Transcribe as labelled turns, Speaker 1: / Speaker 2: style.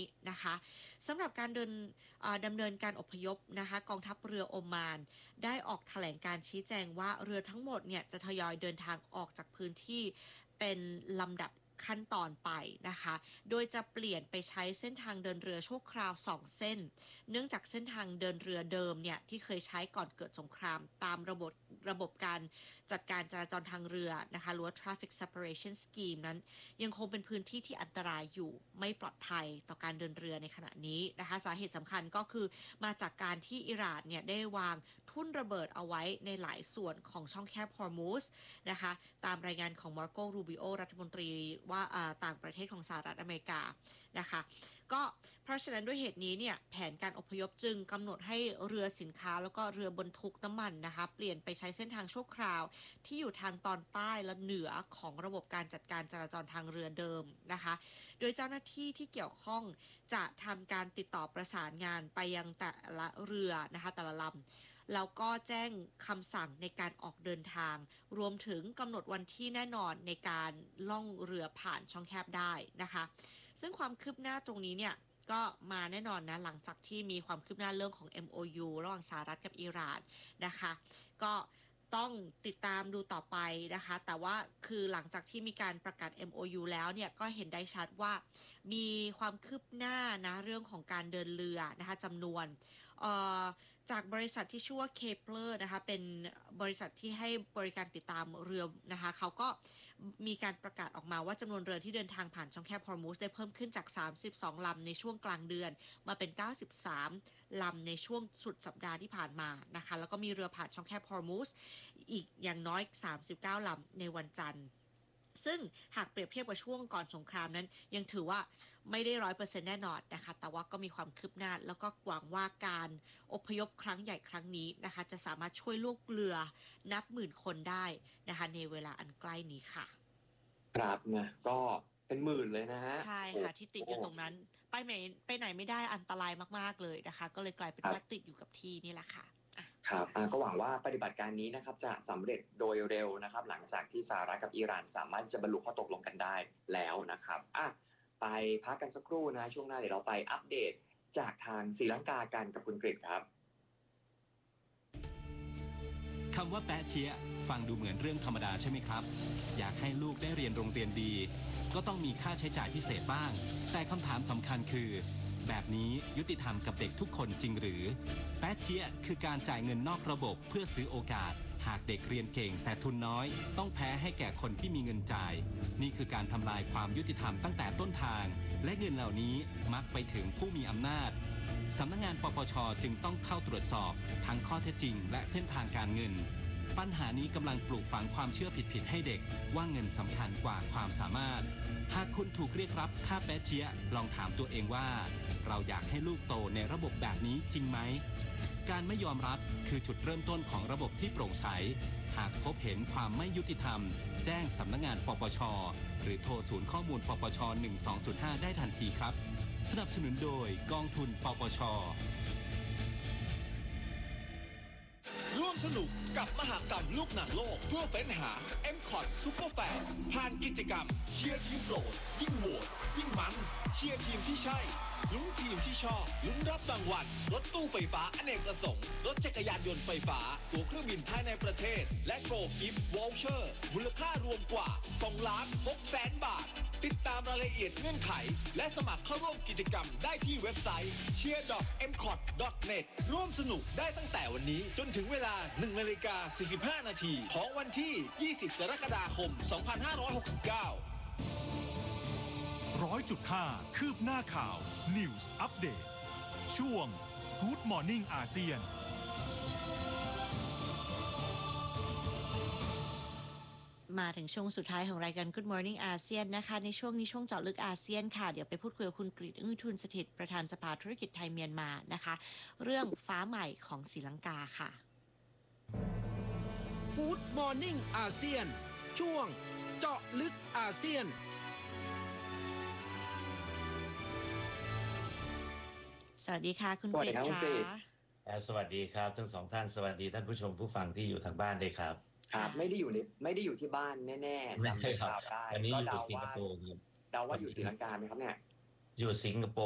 Speaker 1: นะคะสำหรับการดำเนินการอพยพนะคะกองทัพเรือโอมานได้ออกแถลงการชี้แจงว่าเรือทั้งหมดเนี่ยจะทยอยเดินทางออกจากพื้นที่เป็นลำดับขั้นตอนไปนะคะโดยจะเปลี่ยนไปใช้เส้นทางเดินเรือชั่วคราว2เส้นเนื่องจากเส้นทางเดินเรือเดิมเนี่ยที่เคยใช้ก่อนเกิดสงครามตามระบบการจัดการจราจรทางเรือนะคะหรือว่า traffic separation scheme นั้นยังคงเป็นพื้นที่ที่อันตรายอยู่ไม่ปลอดภัยต่อการเดินเรือในขณะนี้นะคะสาเหตุสำคัญก็คือมาจากการที่อิหร่านเนี่ยได้วางทุ่นระเบิดเอาไว้ในหลายส่วนของช่องแคบฮอร์มุสนะคะตามรายงานของมาร์โกรูบิโอรัฐมนตรีว่าต่างประเทศของสหรัฐอเมริกานะคะก็เพราะฉะนั้นด้วยเหตุนี้เนี่ยแผนการอพยพจึงกำหนดให้เรือสินค้าแล้วก็เรือบรรทุกน้ำมันนะคะเปลี่ยนไปใช้เส้นทางชั่วคราวที่อยู่ทางตอนใต้และเหนือของระบบการจัดการจราจรทางเรือเดิมนะคะโดยเจ้าหน้าที่ที่เกี่ยวข้องจะทำการติดต่อประสานงานไปยังแต่ละเรือนะคะแต่ละลำแล้วก็แจ้งคำสั่งในการออกเดินทางรวมถึงกำหนดวันที่แน่นอนในการล่องเรือผ่านช่องแคบได้นะคะซึ่งความคืบหน้าตรงนี้เนี่ยก็มาแน่นอนนะหลังจากที่มีความคืบหน้าเรื่องของ MOU ระหว่างสหรัฐกับอิหร่านนะคะก็ต้องติดตามดูต่อไปนะคะแต่ว่าคือหลังจากที่มีการประกาศ MOU แล้วเนี่ยก็เห็นได้ชัดว่ามีความคืบหน้านะเรื่องของการเดินเรือนะคะจำนวนจากบริษัทที่ชื่อว่า Kepler นะคะเป็นบริษัทที่ให้บริการติดตามเรือนะคะเขาก็มีการประกาศออกมาว่าจำนวนเรือที่เดินทางผ่านช่องแคบฮอร์มุสได้เพิ่มขึ้นจาก32ลำในช่วงกลางเดือนมาเป็น93ลำในช่วงสุดสัปดาห์ที่ผ่านมานะคะแล้วก็มีเรือผ่านช่องแคบฮอร์มุสอีกอย่างน้อย39ลำในวันจันทร์ซึ่งหากเปรียบเทียบกับช่วงก่อนสงครามนั้นยังถือว่าไม่ได้100%แน่นอนนะคะแต่ว่าก็มีความคืบหน้าแล้วก็หวังว่าการอพยพครั้งใหญ่ครั้งนี้นะคะจะสามารถช่วยลูกเรือนับหมื่นคนได้นะคะในเวลาอันใกล้นี้ค่ะ
Speaker 2: ครับนะก็เป็นหมื่นเลยนะฮะ
Speaker 1: ใช่ค่ะที่ติดอยู่ตรงนั้นไปไหนไม่ได้อันตรายมากๆเลยนะคะก็เลยกลายเป็นว่าติดอยู่กับที่นี่แหละค่ะ
Speaker 2: ครับก็หวังว่าปฏิบัติการนี้นะครับจะสำเร็จโดยเร็วนะครับหลังจากที่สหรัฐกับอิหร่านสามารถจะบรรลุข้อตกลงกันได้แล้วนะครับไปพักกันสักครู่นะช่วงหน้าเดี๋ยวเราไปอัปเดตจากทางศรีลังกากันกับคุณกฤษครับ
Speaker 3: คำว่าแปะเชียฟังดูเหมือนเรื่องธรรมดาใช่ไหมครับอยากให้ลูกได้เรียนโรงเรียนดีก็ต้องมีค่าใช้จ่ายพิเศษบ้างแต่คำถามสำคัญคือแบบนี้ยุติธรรมกับเด็กทุกคนจริงหรือแปะเชียคือการจ่ายเงินนอกระบบเพื่อซื้อโอกาสหากเด็กเรียนเก่งแต่ทุนน้อยต้องแพ้ให้แก่คนที่มีเงินจ่ายนี่คือการทำลายความยุติธรรมตั้งแต่ต้นทางและเงินเหล่านี้มักไปถึงผู้มีอำนาจสำนักงานปปช.จึงต้องเข้าตรวจสอบทั้งข้อเท็จจริงและเส้นทางการเงินปัญหานี้กำลังปลูกฝังความเชื่อผิดๆให้เด็กว่าเงินสำคัญกว่าความสามารถหากคุณถูกเรียกรับค่าแป๊ะเชียลองถามตัวเองว่าเราอยากให้ลูกโตในระบบแบบนี้จริงไหมการไม่ยอมรับคือจุดเริ่มต้นของระบบที่โปร่งใสหากพบเห็นความไม่ยุติธรรมแจ้งสำนักงานปปช.หรือโทรศูนย์ข้อมูลปปช. 1205ได้ทันทีครับสนับสนุนโดยกองทุนปปช.
Speaker 4: ร่วมสนุกกับมหกรรมลูกหนังโลกเพื่อเฟ้นหา M-Cot Super Fan ผ่านกิจกรรมเชียร์ทีมโปรดยิ่งโหวตยิ่งมันเชียร์ทีมที่ใช่ลุ้นทีมที่ชอบลุ้นรับรางวัลรถตู้ไฟฟ้าอเนกประสงค์รถจักรยานยนต์ไฟฟ้าตั๋วเครื่องบินภายในประเทศและโกลกิฟต์วอลเชอร์มูลค่ารวมกว่า2,600,000 บาทติดตามรายละเอียดเงื่อนไขและสมัครเข้าร่วมกิจกรรมได้ที่เว็บไซต์ cheer.mcot.net ร่วมสนุกได้ตั้งแต่วันนี้จนถึงเวลา 1:45 นาทีของวันที่ 20 กรกฎาคม 2569
Speaker 5: 100.5 คืบหน้าข่าว News Update ช่วง Good Morning อาเซียน
Speaker 1: มาถึงช่วงสุดท้ายของรายการ Good Morning อาเซียนนะคะในช่วงนี้ช่วงเจาะลึกอาเซียนค่ะเดี๋ยวไปพูดคุยกับคุณกฤษ อึ้งทุนสถิตประธานสภาธุรกิจไทยเมียนมานะคะเรื่องฟ้าใหม่ของศรีลังกาค่ะ
Speaker 6: Good Morning อาเซียนช่วงเจาะลึกอาเซียน
Speaker 1: สวัสดีค่ะคุณกฤษค่ะ
Speaker 7: สวัสดีครับทั้งสองท่านสวัสดีท่านผู้ชมผู้ฟังที่อยู่ทางบ้านด้วยครับ
Speaker 2: ไม่ได้อยู่ที่บ้านแน่ๆจำข่าวได้ก็เดาว่าอยู่ศรีลังกาไหมครับเนี่ย
Speaker 7: อยู่สิงคโปร์